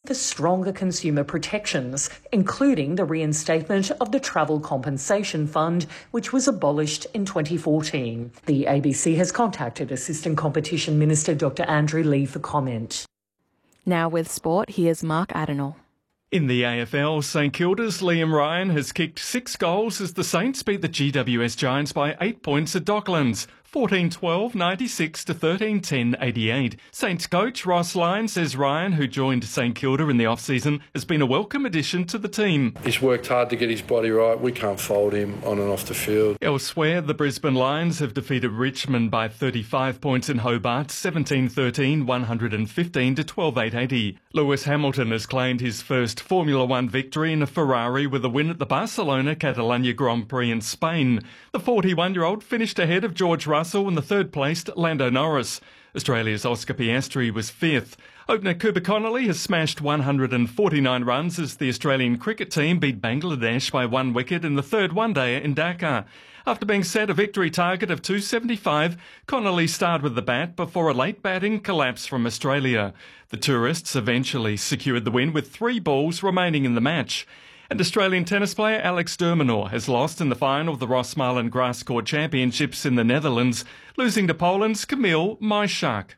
for stronger consumer protections, including the reinstatement of the Travel Compensation Fund, which was abolished in 2014. The ABC has contacted Assistant Competition Minister Dr Andrew Lee for comment. Now with sport, here's Mark Adenall. In the AFL, St Kilda's Liam Ryan has kicked 6 goals as the Saints beat the GWS Giants by 8 points at Docklands. 14-12, 96 to 13-10, 88. Saints coach Ross Lyon says Ryan, who joined St Kilda in the off-season, has been a welcome addition to the team. He's worked hard to get his body right. We can't fold him on and off the field. Elsewhere, the Brisbane Lions have defeated Richmond by 35 points in Hobart, 17-13, 115 to 12-8, 80. Lewis Hamilton has claimed his first Formula One victory in a Ferrari with a win at the Barcelona Catalunya Grand Prix in Spain. The 41-year-old finished ahead of George Russell and the third-placed Lando Norris. Australia's Oscar Piastri was 5th. Opener Cooper Connolly has smashed 149 runs as the Australian cricket team beat Bangladesh by 1 wicket in the third one-dayer in Dhaka. After being set a victory target of 275, Connolly starred with the bat before a late batting collapse from Australia. The tourists eventually secured the win with 3 balls remaining in the match. And Australian tennis player Alex de Minaur has lost in the final of the Rosmalen Grass Court Championships in the Netherlands, losing to Poland's Kamil Majchrzak.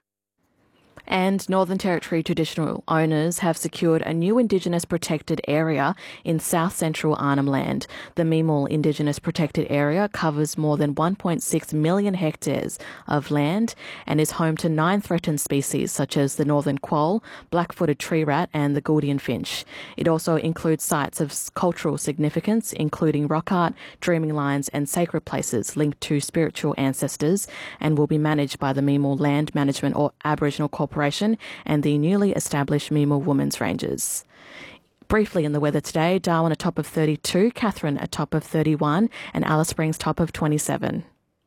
And Northern Territory traditional owners have secured a new Indigenous protected area in south-central Arnhem Land. The Mimal Indigenous protected area covers more than 1.6 million hectares of land and is home to 9 threatened species such as the northern quoll, black-footed tree rat and the Gouldian finch. It also includes sites of cultural significance, including rock art, dreaming lines and sacred places linked to spiritual ancestors, and will be managed by the Mimal Land Management or Aboriginal Corporation and the newly established Mimal Women's Rangers. Briefly in the weather today, Darwin a top of 32, Katherine a top of 31 and Alice Springs top of 27.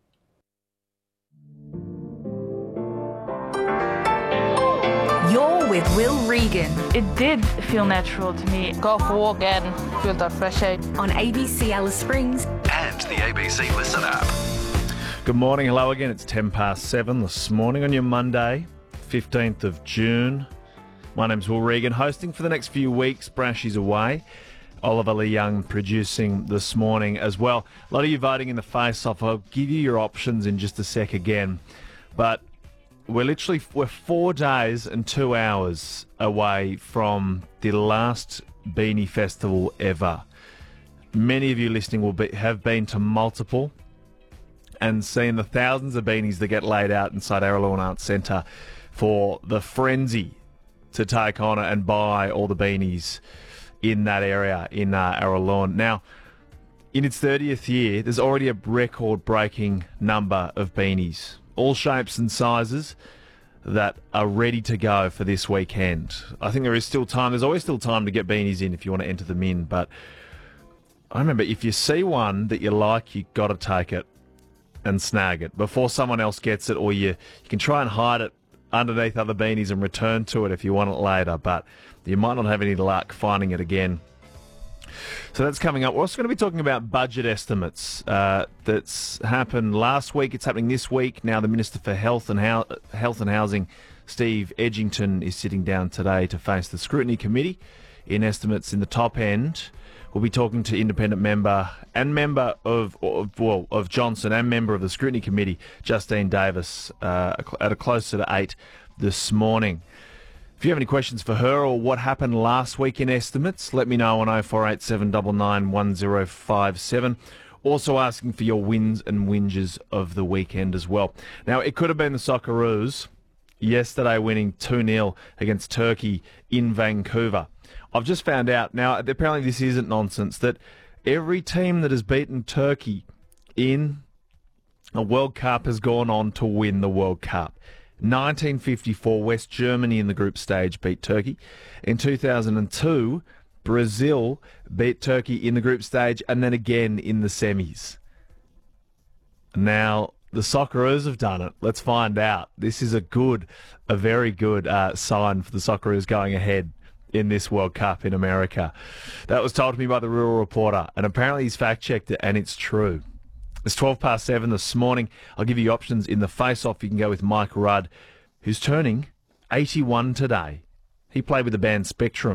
You're with Will Regan. It did feel natural to me. Go for a walk and feel that fresh air. On ABC Alice Springs and the ABC Listen app. Good morning, hello again. It's 7:10 this morning on your Monday, 15th of June. My name's Will Regan, hosting for the next few weeks. Brashy's away. Oliver Lee Young producing this morning as well. A lot of you voting in the face-off. I'll give you your options in just a sec again. But we're 4 days and 2 hours away from the last Beanie Festival ever. Many of you listening have been to multiple and seen the thousands of beanies that get laid out inside Aralorn Arts Centre for the frenzy to take on it and buy all the beanies in that area in Aralorn. Now, in its 30th year, there's already a record-breaking number of beanies, all shapes and sizes, that are ready to go for this weekend. I think there is still time. There's always still time to get beanies in if you want to enter them in. But I remember, if you see one that you like, you've got to take it and snag it before someone else gets it, or you can try and hide it underneath other beanies and return to it if you want it later, but you might not have any luck finding it again. So that's coming up. We're also going to be talking about budget estimates. That's happened last week. It's happening this week. Now the Minister for Health and Housing, Steve Edgington, is sitting down today to face the Scrutiny Committee in estimates in the top end. We'll be talking to independent member of Johnson and member of the Scrutiny Committee, Justine Davis, at a closer to 8 this morning. If you have any questions for her or what happened last week in estimates, let me know on 0487 99 1057. Also asking for your wins and whinges of the weekend as well. Now, it could have been the Socceroos yesterday winning 2-0 against Turkey in Vancouver. I've just found out, now apparently this isn't nonsense, that every team that has beaten Turkey in a World Cup has gone on to win the World Cup. 1954, West Germany in the group stage beat Turkey. In 2002, Brazil beat Turkey in the group stage and then again in the semis. Now, the Socceroos have done it. Let's find out. This is a very good sign for the Socceroos going ahead in this World Cup in America. That was told to me by the Rural Reporter, and apparently he's fact-checked it, and it's true. It's 7:12 this morning. I'll give you options in the face-off. You can go with Mike Rudd, who's turning 81 today. He played with the band Spectrum.